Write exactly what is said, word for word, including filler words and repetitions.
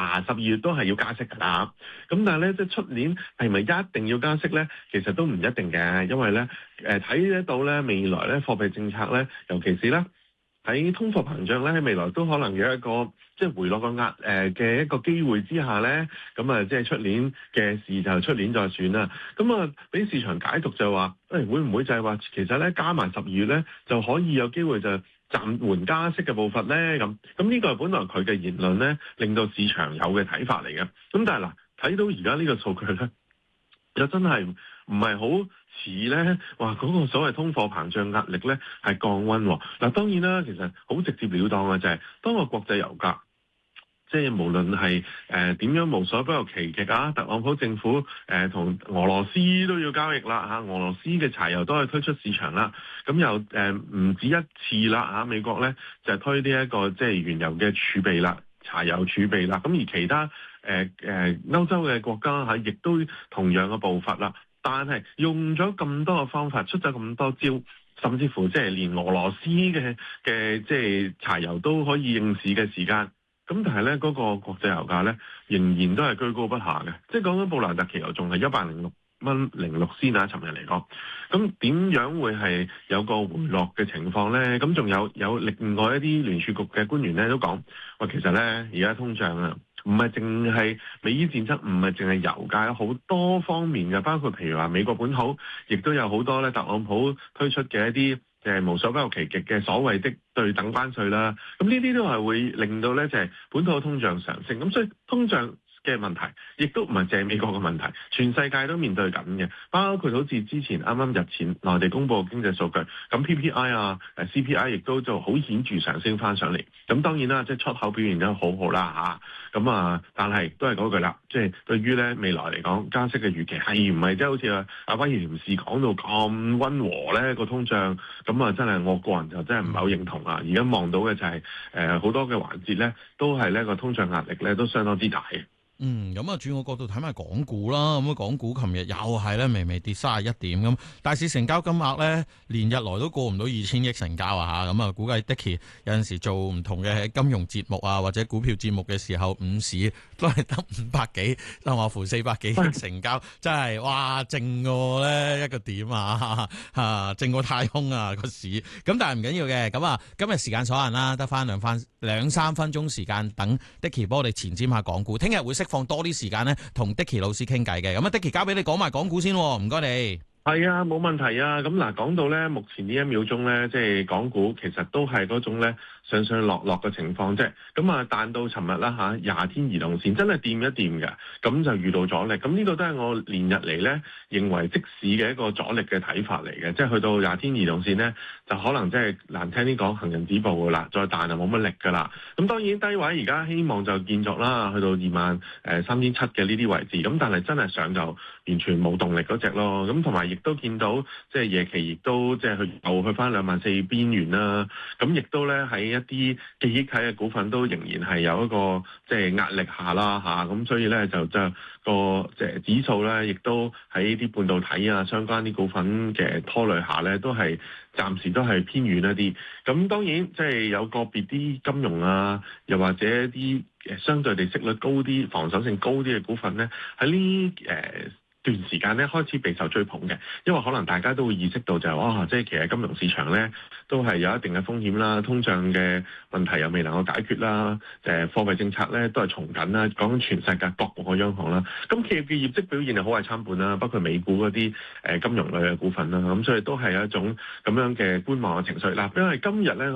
嗱十二月都係要加息㗎啦。咁但係咧，即係出年係咪一定要加息咧？其實都唔一定嘅，因為咧誒睇得到咧未來咧貨幣政策咧，尤其是咧喺通貨膨脹咧喺未來都可能有一個即係回落個壓誒嘅一個機會之下咧，咁啊即係出年嘅事就出年再算啦。咁啊俾市場解讀就話，誒、哎、會唔會就係話其實咧加埋十二月咧就可以有機會就暫緩加息嘅步伐咧？咁咁呢個係本來佢嘅言論咧，令到市場有嘅睇法嚟嘅。咁但係嗱，睇到而家呢個數據咧，又真係唔係好似咧話嗰個所謂通貨膨脹壓力咧係降溫喎。嗱當然啦，其實好直接了當嘅就係、是、當個國際油價。即係無論係誒點樣無所不用其極啊，特朗普政府誒同、呃、俄羅斯都要交易啦嚇，俄羅斯嘅柴油都係推出市場啦，咁又誒唔止一次啦嚇，美國咧就係、推呢一個即係原油嘅儲備啦，柴油儲備啦，咁而其他誒誒、呃呃、歐洲嘅國家嚇，亦都同樣嘅步伐啦，但係用咗咁多嘅方法，出咗咁多招。甚至乎即係連俄羅斯嘅嘅即係柴油都可以應市嘅時間。咁但係咧，嗰個國際油價咧仍然都係居高不下嘅，即係講緊布蘭特期油仲係一百零六蚊零六仙啊！尋日嚟講，咁點樣會係有個回落嘅情況咧？咁仲有有另外一啲聯儲局嘅官員咧都講話，其實咧而家通脹啊，唔係淨係美伊戰爭，唔係淨係油價，有好多方面嘅，包括譬如話美國本土，亦都有好多咧特朗普推出嘅一啲。誒無所不用其極嘅所謂的對等關稅啦，咁呢啲都係會令到咧就係本土嘅通脹上升，咁所以通脹嘅問題，亦都唔係淨係美國嘅問題，全世界都面對緊嘅，包括好似之前啱啱日前內地公布嘅經濟數據，咁 P P I 啊、誒 C P I 亦都就好顯著上升翻上嚟。咁當然啦，即係出口表現得好好啦嚇，咁啊，但係都係嗰句啦，即係對於咧未來嚟講，加息嘅預期係唔係即係好似啊阿威廉士講到咁溫和咧個通脹？咁啊真係我個人就真係唔係好認同啊！而家望到嘅就係誒好多嘅環節咧，都係呢個通脹壓力咧都相當之大嘅。 嗯，咁啊，轉個角度睇埋港股啦，咁啊，港股琴日又係咧微微跌三十一點咁，大市成交金額咧連日來都過唔到二千億成交啊嚇，咁啊，估計 Dicky 有陣時做唔同嘅金融節目啊或者股票節目嘅時候，午市都係得五百幾，甚至乎四百幾億成交，真係哇正過咧一個點啊嚇，正過太空啊個市，咁但係唔緊要嘅，咁啊今日時間所限啦，得翻兩番兩三分鐘時間等 Dicky 幫我哋前瞻下港股，聽日會識放多啲時間咧，同 Dicky 老師傾偈嘅。咁啊，Dicky 交俾你講埋港股先，唔該你。 係啊，冇問題啊。咁嗱，講到咧，目前呢一秒鐘咧，即係港股其實都係嗰種咧上上落落嘅情況啫。咁啊，彈到尋日啦嚇，廿天移動線真係掂一掂嘅，咁就遇到阻力。咁呢個都係我連日嚟咧認為即市嘅一個阻力嘅睇法嚟嘅。即係去到廿天移動線咧，就可能即係難聽啲講行人止步㗎啦，再彈就冇乜力㗎啦。咁當然低位而家希望就見作啦，去到二萬誒三千七嘅呢啲位置。咁但係真係上就完全冇動力嗰隻咯。咁同埋亦都見到即係夜期亦都即係去又去翻兩萬四邊緣啦，咁亦都咧喺一啲記憶體嘅股份都仍然係有一個即係壓力下啦嚇，咁所以咧就就個即係指數咧，亦都喺啲半導體啊相關啲股份嘅拖累下咧，都係暫時都係偏遠一啲。咁當然即係有個別啲金融啊，又或者啲誒相對地息率高啲、防守性高啲嘅股份咧，喺呢誒段時間咧開始備受追捧嘅，因為可能大家都會意識到就係、是、哇，即係其實金融市場咧都係有一定嘅風險啦，通脹嘅問題又未能夠解決啦，誒貨幣政策咧都係從緊啦，講緊全世界各國嘅央行啦，咁企業嘅業績表現係好壞參半啦，包括美股嗰啲誒金融類嘅股份啦，咁所以都係有一種咁樣嘅觀望嘅情緒啦，因為今日咧。